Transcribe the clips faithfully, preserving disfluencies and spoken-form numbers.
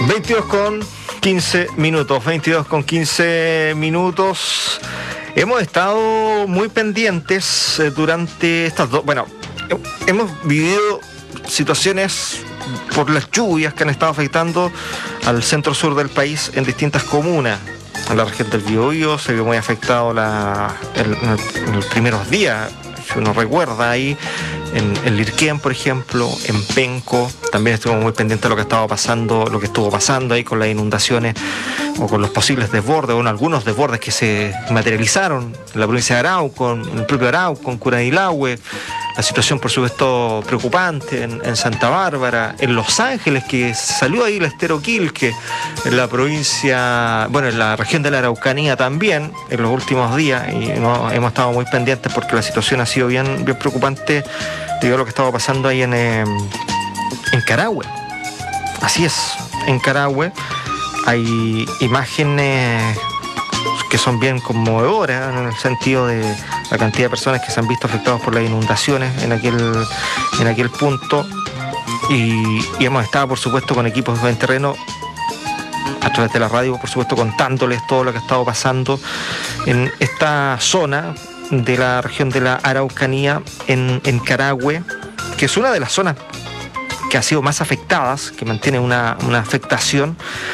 veintidós con quince minutos, veintidós con quince minutos. Hemos estado muy pendientes eh, durante estas dos... Bueno, hemos vivido situaciones por las lluvias que han estado afectando al centro sur del país en distintas comunas. En la región del Biobío se vio muy afectado la, el, en los primeros días, si uno recuerda ahí, en, en Lirquén, por ejemplo, en Penco. También estuvimos muy pendientes de lo que estaba pasando, lo que estuvo pasando ahí con las inundaciones o con los posibles desbordes, o en algunos desbordes que se materializaron en la provincia de Arauco, en el propio Arauco, en Curanilahue. La situación, por supuesto, preocupante en, en Santa Bárbara, en Los Ángeles, que salió ahí el estero Quilque, en la provincia, bueno, en la región de la Araucanía también, en los últimos días, y no, hemos estado muy pendientes porque la situación ha sido bien, bien preocupante, debido a lo que estaba pasando ahí en, eh, en Carahue. Así es, en Carahue hay imágenes que son bien conmovedoras en el sentido de la cantidad de personas que se han visto afectados por las inundaciones en aquel, en aquel punto, y, y hemos estado, por supuesto, con equipos en terreno a través de la radio, por supuesto, contándoles todo lo que ha estado pasando en esta zona de la región de la Araucanía, en, en Carahue, que es una de las zonas que ha sido más afectadas, que mantiene una, una afectación,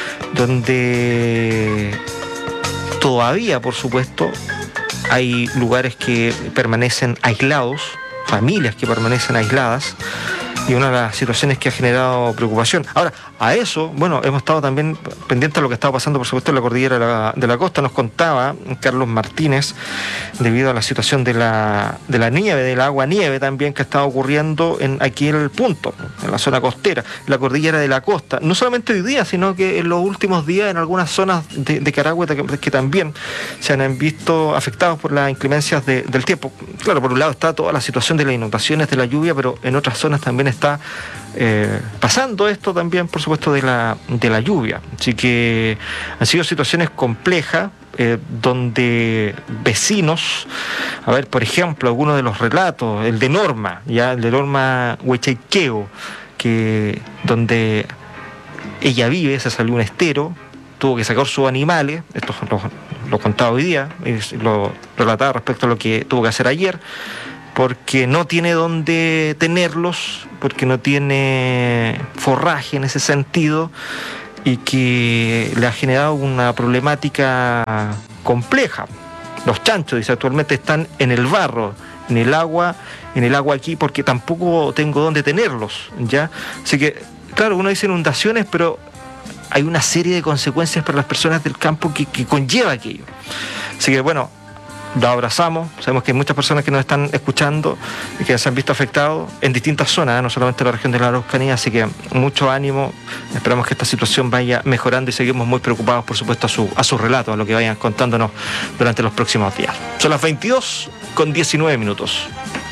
donde todavía, por supuesto, hay lugares que permanecen aislados, familias que permanecen aisladas, y una de las situaciones que ha generado preocupación. Ahora, a eso, bueno, hemos estado también pendientes de lo que estaba pasando, por supuesto, en la cordillera de la, de la costa. Nos contaba Carlos Martínez, debido a la situación de la, de la nieve, del agua nieve también que estaba ocurriendo en aquel punto, en la zona costera, la cordillera de la costa. No solamente hoy día, sino que en los últimos días en algunas zonas de, de Carahue que, que también se han visto afectados por las inclemencias de, del tiempo. Claro, por un lado está toda la situación de las inundaciones, de la lluvia, pero en otras zonas también está eh, pasando esto también, por supuesto, de la, de la lluvia. Así que han sido situaciones complejas, eh, donde vecinos, a ver, por ejemplo, algunos de los relatos, el de Norma, ya el de Norma Huechaiqueo, que donde ella vive, se salió un estero, tuvo que sacar sus animales, esto lo, lo contaba hoy día, lo relataba respecto a lo que tuvo que hacer ayer, porque no tiene dónde tenerlos, porque no tiene forraje en ese sentido, y que le ha generado una problemática compleja. Los chanchos, dice, actualmente están en el barro, en el agua, en el agua aquí, porque tampoco tengo dónde tenerlos, ¿ya? Así que, claro, uno dice inundaciones, pero hay una serie de consecuencias para las personas del campo que, que conlleva aquello. Así que, bueno, lo abrazamos, sabemos que hay muchas personas que nos están escuchando y que se han visto afectados en distintas zonas, ¿eh? No solamente en la región de la Araucanía, así que mucho ánimo, esperamos que esta situación vaya mejorando y seguimos muy preocupados, por supuesto, a su, a sus relatos, a lo que vayan contándonos durante los próximos días. Son las veintidós con diecinueve minutos.